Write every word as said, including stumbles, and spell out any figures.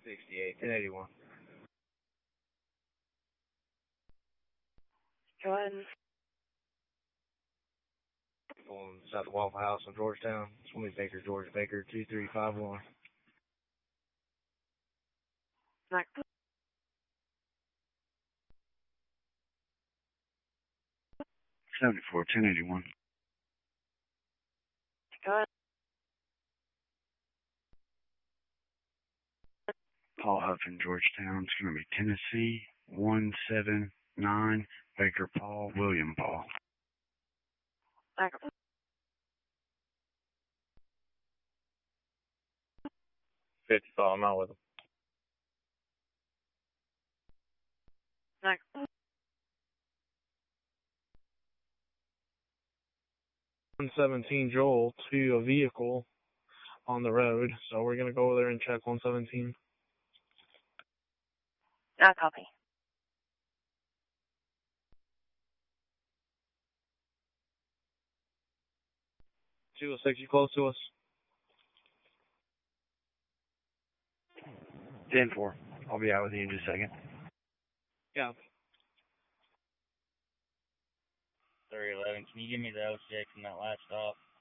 sixty-eight, ten eighty-one. Go ahead. On South Waffle House in Georgetown. Swimming Baker, George Baker, two three five one. Next. seventy-four, ten eighty-one. Go ahead. Paul Huff in Georgetown. It's going to be Tennessee, one seven nine, Baker Paul, William Paul. Next. fifty-five, I'm out with him. Next. one seventeen Joel to a vehicle on the road, so we're going to go over there and check one seventeen. I'll copy. two oh six, you close to us? ten four. I'll be out with you in just a second. Yeah. three eleven, can you give me the oh six in that last stop?